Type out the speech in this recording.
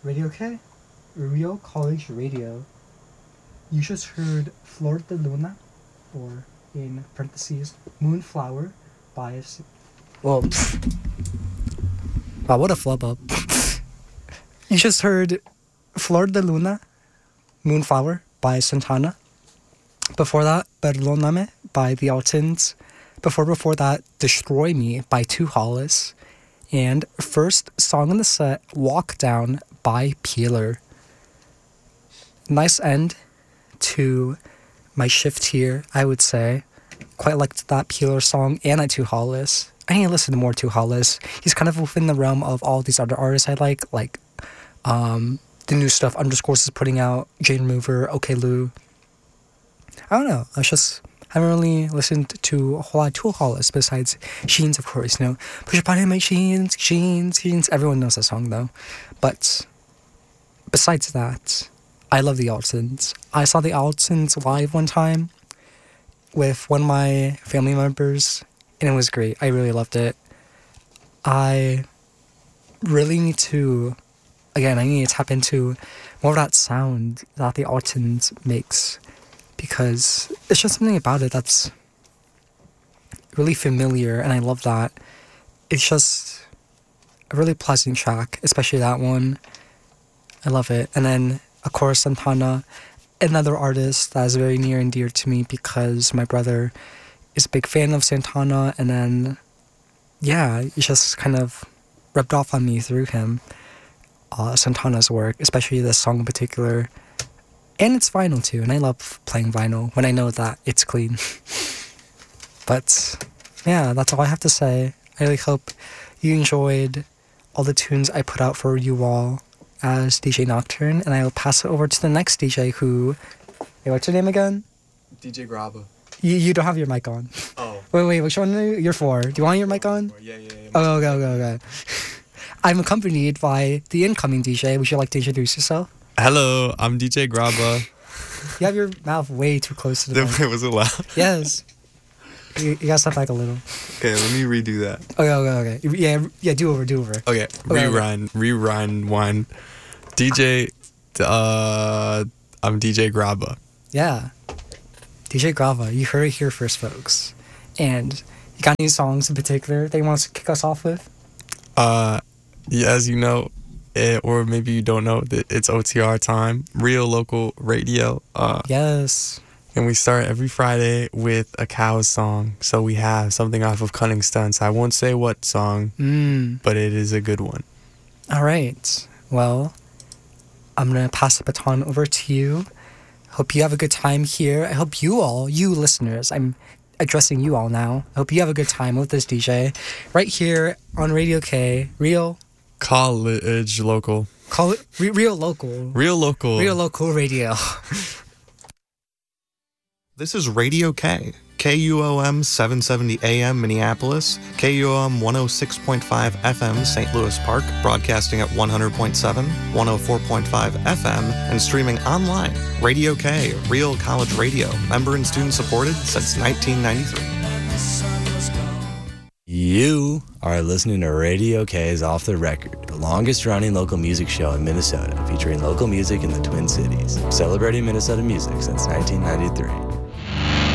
Radio K, Real College Radio. You just heard Flor de Luna, or in parentheses, Moonflower by... Well, wow, what a flub up. You just heard Flor de Luna, Moonflower by Santana. Before that, Perdóname by The Altons. Before that, Destroy Me by Two Hollis. And first song in the set, Walk Down by Peeler. Nice end to my shift here, I would say. Quite liked that Peeler song and that Two Hollis. I need to listen to more Two Hollis. He's kind of within the realm of all these other artists I like the new stuff Underscores is putting out, Jane Remover, OK Lou. I don't know, I haven't really listened to a whole lot of Two Hollis besides Sheens, of course, you know. Push your body, make Sheens, Sheens, Sheens. Everyone knows that song, though. But besides that, I love the Altons. I saw the Altons live one time with one of my family members, and it was great. I really loved it. I really need to tap into more of that sound that the Altons makes, because it's just something about it that's really familiar, and I love that. It's just a really pleasant track, especially that one. I love it. And then, of course, Santana, another artist that is very near and dear to me because my brother is a big fan of Santana, and then, yeah, it just kind of rubbed off on me through him. Santana's work, especially this song in particular. And it's vinyl too, and I love playing vinyl when I know that it's clean. But yeah, that's all I have to say. I really hope you enjoyed all the tunes I put out for you all as DJ Nocturne, and I will pass it over to the next DJ who... Hey, what's your name again? DJ Graba. You don't have your mic on. Oh. Wait, which one are you for? Do you want your mic on? Yeah. Oh, okay. I'm accompanied by the incoming DJ. Would you like to introduce yourself? Hello, I'm DJ Graba. You have your mouth way too close to the mic. Was it loud? Yes. You gotta step back a little. Okay, let me redo that. Okay. Yeah, do over. Okay, rewind one. DJ, I'm DJ Graba. Yeah. DJ Graba, you heard it here first, folks. And you got any songs in particular that you want to kick us off with? Yeah, as you know, or maybe you don't know, it's OTR time, Real Local Radio. Yes. And we start every Friday with a Cows song. So we have something off of Cunning Stunts. I won't say what song, but it is a good one. All right. Well, I'm going to pass the baton over to you. Hope you have a good time here. I hope you listeners, I'm addressing you all now. I hope you have a good time with this DJ right here on Radio K, Real College Local. Real Local Radio. This is Radio K, KUOM 770 AM Minneapolis, KUOM 106.5 FM St. Louis Park, broadcasting at 100.7, 104.5 FM, and streaming online. Radio K, Real College Radio, member and student supported since 1993. You are listening to Radio K's Off the Record, the longest running local music show in Minnesota, featuring local music in the Twin Cities, celebrating Minnesota music since 1993.